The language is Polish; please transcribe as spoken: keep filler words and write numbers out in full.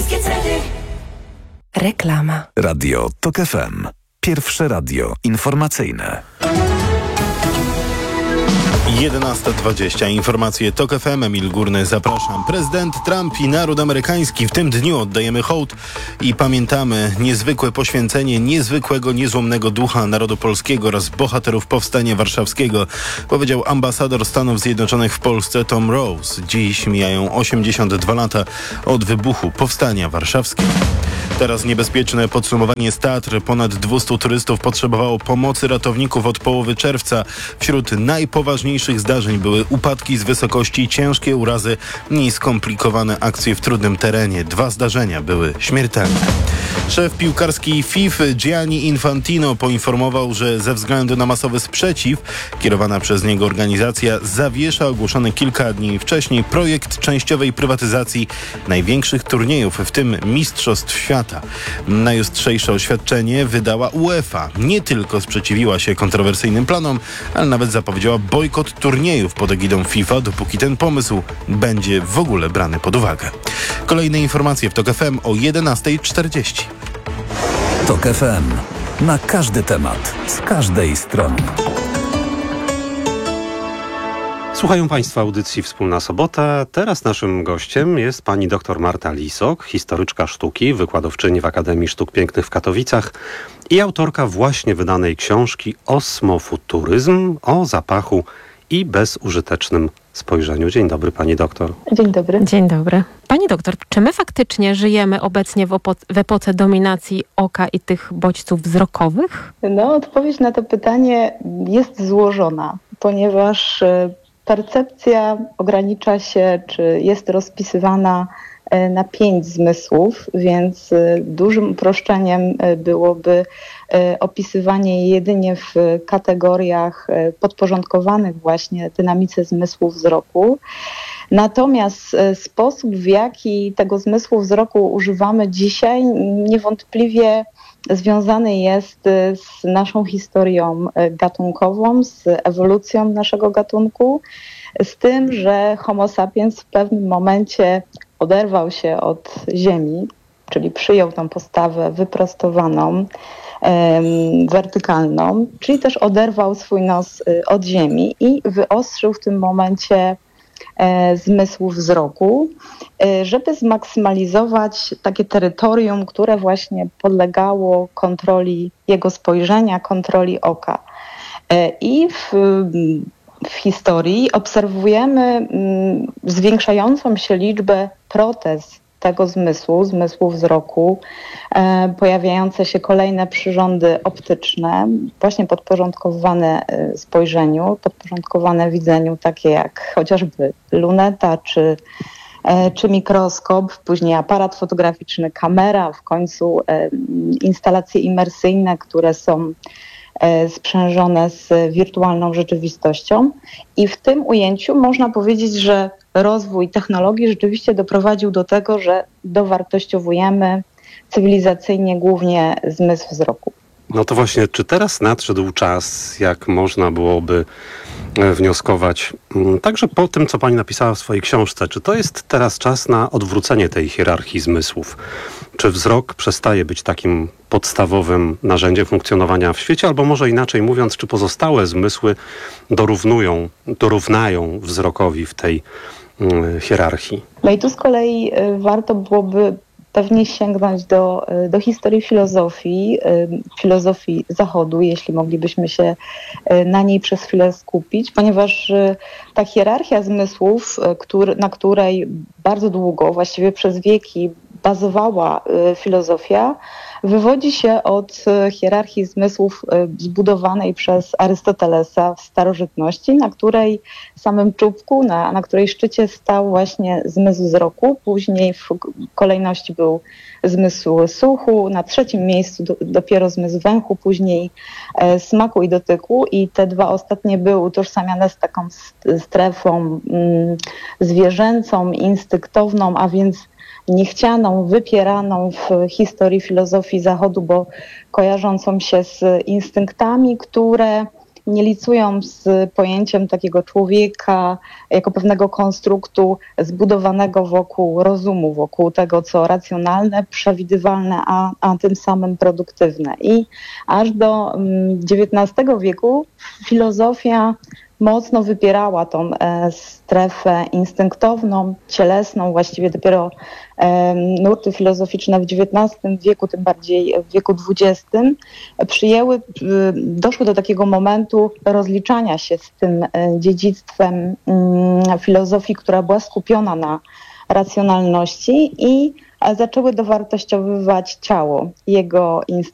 wszystkie ceny. Reklama. Radio Tok F M. Pierwsze radio informacyjne. jedenasta dwadzieścia. Informacje Tok F M. Emil Górny, zapraszam. Prezydent Trump i naród amerykański. W tym dniu oddajemy hołd i pamiętamy niezwykłe poświęcenie niezwykłego, niezłomnego ducha narodu polskiego oraz bohaterów Powstania Warszawskiego, powiedział ambasador Stanów Zjednoczonych w Polsce Tom Rose. Dziś mijają osiemdziesiąt dwa lata od wybuchu Powstania Warszawskiego. Teraz niebezpieczne podsumowanie z Tatr. Ponad dwieście turystów potrzebowało pomocy ratowników od połowy czerwca. Wśród najpoważniejszych zdarzeń były upadki z wysokości, ciężkie urazy i skomplikowane akcje w trudnym terenie. Dwa zdarzenia były śmiertelne. Szef piłkarski FIFA Gianni Infantino poinformował, że ze względu na masowy sprzeciw kierowana przez niego organizacja zawiesza ogłoszony kilka dni wcześniej projekt częściowej prywatyzacji największych turniejów, w tym Mistrzostw Świata. Najostrzejsze oświadczenie wydała UEFA. Nie tylko sprzeciwiła się kontrowersyjnym planom, ale nawet zapowiedziała bojkot turniejów pod egidą FIFA, dopóki ten pomysł będzie w ogóle brany pod uwagę. Kolejne informacje w Tok F M o jedenasta czterdzieści. Tok F M. Na każdy temat, z każdej strony. Słuchają Państwo audycji Wspólna Sobota. Teraz naszym gościem jest pani dr Marta Lisok, historyczka sztuki, wykładowczyni w Akademii Sztuk Pięknych w Katowicach i autorka właśnie wydanej książki Osmofuturyzm o zapachu i bezużytecznym spojrzeniu. Dzień dobry, pani doktor. Dzień dobry. Dzień dobry. Pani doktor, czy my faktycznie żyjemy obecnie w, opo- w epoce dominacji oka i tych bodźców wzrokowych? No, odpowiedź na to pytanie jest złożona, ponieważ percepcja ogranicza się, czy jest rozpisywana na pięć zmysłów, więc dużym uproszczeniem byłoby opisywanie je jedynie w kategoriach podporządkowanych właśnie dynamice zmysłu wzroku. Natomiast sposób, w jaki tego zmysłu wzroku używamy dzisiaj, niewątpliwie związany jest z naszą historią gatunkową, z ewolucją naszego gatunku, z tym, że Homo sapiens w pewnym momencie oderwał się od ziemi, czyli przyjął tą postawę wyprostowaną, wertykalną, czyli też oderwał swój nos od ziemi i wyostrzył w tym momencie zmysłu wzroku, żeby zmaksymalizować takie terytorium, które właśnie podlegało kontroli jego spojrzenia, kontroli oka. I w, w historii obserwujemy zwiększającą się liczbę protez tego zmysłu, zmysłu wzroku, e, pojawiające się kolejne przyrządy optyczne, właśnie podporządkowane spojrzeniu, podporządkowane widzeniu, takie jak chociażby luneta czy, e, czy mikroskop, później aparat fotograficzny, kamera, w końcu e, instalacje imersyjne, które są e, sprzężone z wirtualną rzeczywistością. I w tym ujęciu można powiedzieć, że rozwój technologii rzeczywiście doprowadził do tego, że dowartościowujemy cywilizacyjnie głównie zmysł wzroku. No to właśnie, czy teraz nadszedł czas, jak można byłoby wnioskować, także po tym, co pani napisała w swojej książce, czy to jest teraz czas na odwrócenie tej hierarchii zmysłów? Czy wzrok przestaje być takim podstawowym narzędziem funkcjonowania w świecie, albo może inaczej mówiąc, czy pozostałe zmysły dorównują, dorównają wzrokowi w tej y, hierarchii? No i tu z kolei y, warto byłoby pewnie sięgnąć do, do historii filozofii, filozofii Zachodu, jeśli moglibyśmy się na niej przez chwilę skupić, ponieważ ta hierarchia zmysłów, który, na której bardzo długo, właściwie przez wieki bazowała filozofia, wywodzi się od hierarchii zmysłów zbudowanej przez Arystotelesa w starożytności, na której samym czubku, na, na której szczycie stał właśnie zmysł wzroku, później w kolejności był zmysł słuchu, na trzecim miejscu do, dopiero zmysł węchu, później e, smaku i dotyku, i te dwa ostatnie były utożsamiane z taką strefą mm, zwierzęcą, instynktowną, a więc niechcianą, wypieraną w historii filozofii Zachodu, bo kojarzącą się z instynktami, które nie licują z pojęciem takiego człowieka jako pewnego konstruktu zbudowanego wokół rozumu, wokół tego, co racjonalne, przewidywalne, a, a tym samym produktywne. I aż do dziewiętnastego wieku filozofia mocno wypierała tą e, strefę instynktowną, cielesną. Właściwie dopiero e, nurty filozoficzne w dziewiętnastym wieku, tym bardziej w wieku dwudziestym, przyjęły, e, doszły do takiego momentu rozliczania się z tym e, dziedzictwem e, filozofii, która była skupiona na racjonalności i zaczęły dowartościowywać ciało, jego instynkty.